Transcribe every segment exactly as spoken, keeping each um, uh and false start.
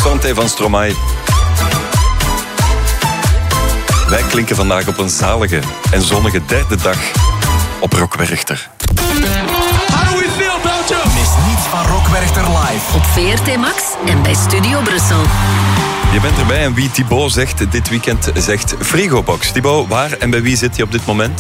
Santé van Stromae. Wij klinken vandaag op een zalige en zonnige derde dag op Rock Werchter. How do we feel, Belgium? Mis niets van Rock Werchter live. Op V R T Max en bij Studio Brussel. Je bent erbij en wie Thibaut zegt dit weekend zegt Frigobox. Thibaut, waar en bij wie zit je op dit moment?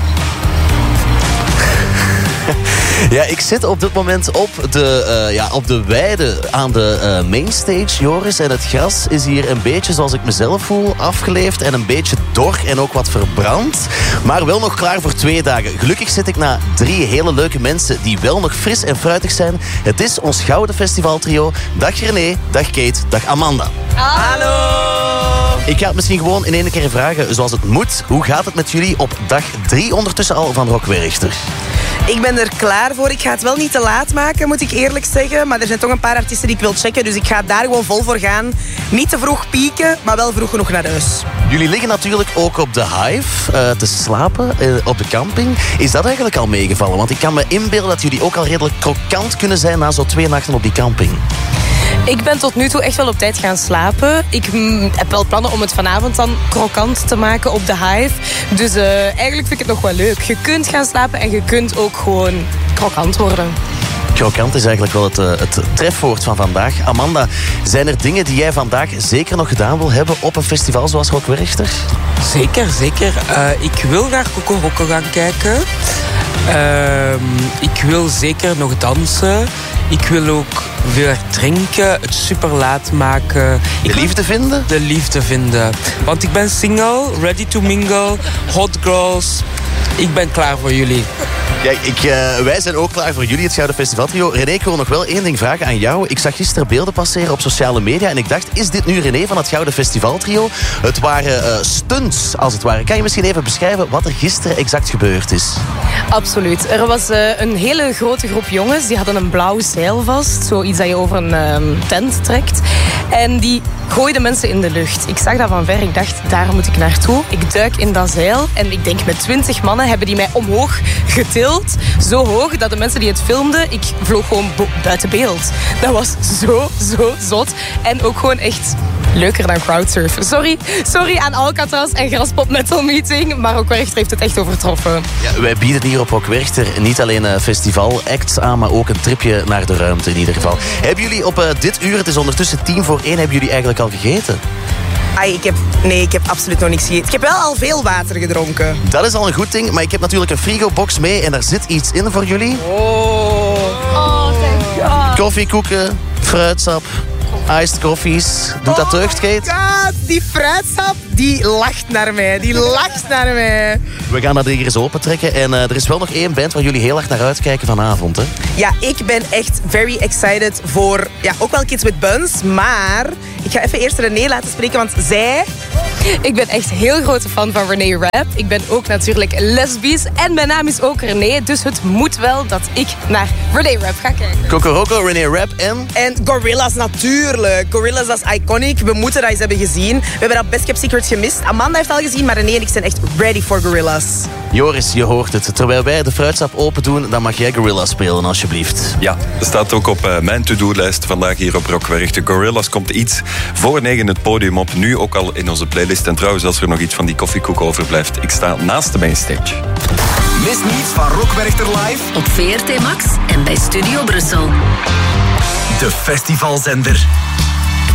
Ja, ik zit op dit moment op de, uh, ja, op de weide aan de uh, mainstage, Joris. En het gras is hier een beetje zoals ik mezelf voel, afgeleefd en een beetje dor en ook wat verbrand. Maar wel nog klaar voor twee dagen. Gelukkig zit ik na drie hele leuke mensen die wel nog fris en fruitig zijn. Het is ons gouden festivaltrio. Dag René, dag Kate, dag Amanda. Hallo! Ik ga het misschien gewoon in één keer vragen zoals het moet. Hoe gaat het met jullie op dag drie ondertussen al van Rock Werchter? Ik ben er klaar voor. Ik ga het wel niet te laat maken, moet ik eerlijk zeggen. Maar er zijn toch een paar artiesten die ik wil checken. Dus ik ga daar gewoon vol voor gaan. Niet te vroeg pieken, maar wel vroeg genoeg naar huis. Jullie liggen natuurlijk ook op de Hive uh, te slapen uh, op de camping. Is dat eigenlijk al meegevallen? Want ik kan me inbeelden dat jullie ook al redelijk krokant kunnen zijn na zo'n twee nachten op die camping. Ik ben tot nu toe echt wel op tijd gaan slapen. Ik mm, heb wel plannen om het vanavond dan krokant te maken op de Hive. Dus uh, eigenlijk vind ik het nog wel leuk. Je kunt gaan slapen en je kunt ook gewoon krokant worden. Krokant is eigenlijk wel het, uh, het trefwoord van vandaag. Amanda, zijn er dingen die jij vandaag zeker nog gedaan wil hebben op een festival zoals Rock Werchter? Zeker, zeker. Uh, ik wil naar Coco Rocco gaan kijken. Uh, ik wil zeker nog dansen. Ik wil ook weer drinken, het super laat maken. De liefde vinden? De liefde vinden. Want ik ben single, ready to mingle, hot girls. Ik ben klaar voor jullie. Ja, ik, uh, wij zijn ook klaar voor jullie, het Gouden Festivaltrio. René, ik wil nog wel één ding vragen aan jou. Ik zag gisteren beelden passeren op sociale media en ik dacht, is dit nu René van het Gouden Festivaltrio? Het waren uh, stunts, als het ware. Kan je misschien even beschrijven wat er gisteren exact gebeurd is? Absoluut. Er was uh, een hele grote groep jongens. Die hadden een blauw zeil vast. Zoiets dat je over een um, tent trekt. En die gooiden mensen in de lucht. Ik zag dat van ver. Ik dacht, daar moet ik naartoe. Ik duik in dat zeil. En ik denk met twintig mannen hebben die mij omhoog getild. Zo hoog dat de mensen die het filmden... Ik vloog gewoon bo- buiten beeld. Dat was zo, zo zot. En ook gewoon echt leuker dan crowdsurfen. Sorry, sorry aan Alcatraz en Graspop Metal Meeting. Maar Rock Werchter heeft het echt overtroffen. Ja, wij bieden hier op Rock Werchter niet alleen uh, festivalacts aan, maar ook een tripje naar de ruimte in ieder geval. Hebben jullie op uh, dit uur, het is ondertussen tien voor één, hebben jullie eigenlijk al gegeten? Ai, ik heb, nee, ik heb absoluut nog niks gegeten. Ik heb wel al veel water gedronken. Dat is al een goed ding, maar ik heb natuurlijk een frigobox mee en daar zit iets in voor jullie. Oh, Oh, thank God. Koffiekoeken, fruitsap, iced koffies. Doet dat deugd, Kate? God, die fruitsap, die lacht naar mij. Die lacht naar mij. We gaan dat hier eens opentrekken. En uh, er is wel nog één band waar jullie heel erg naar uitkijken vanavond, hè? Ja, ik ben echt very excited voor... Ja, ook wel Kids with Buns, maar... Ik ga even eerst René laten spreken, want zij... Ik ben echt heel grote fan van René Rapp. Ik ben ook natuurlijk lesbisch. En mijn naam is ook René. Dus het moet wel dat ik naar René Rapp ga kijken. Coco Rocco, René Rapp en... En Gorillaz natuurlijk. Gorillaz, dat is iconic. We moeten dat eens hebben gezien. We hebben dat Best Kept Secret gemist. Amanda heeft al gezien, maar René en ik zijn echt ready for Gorillaz. Joris, je hoort het. Terwijl wij de fruitsap open doen, dan mag jij Gorillaz spelen, alsjeblieft. Ja, dat staat ook op uh, mijn to-do-lijst vandaag hier op Rock Werchter. Gorillaz komt iets voor negen het podium op. Nu ook al in onze playlist. En trouwens, als er nog iets van die koffiekoek overblijft, ik sta naast de mainstage. Mis niets van Rock Werchter live. Op V R T Max en bij Studio Brussel. De festivalzender.